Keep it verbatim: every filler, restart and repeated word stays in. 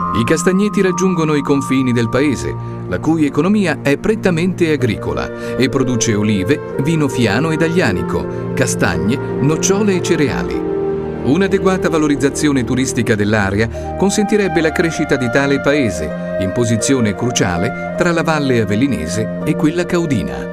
I castagneti raggiungono i confini del paese, la cui economia è prettamente agricola e produce olive, vino fiano ed aglianico, castagne, nocciole e cereali. Un'adeguata valorizzazione turistica dell'area consentirebbe la crescita di tale paese, in posizione cruciale tra la valle avellinese e quella caudina.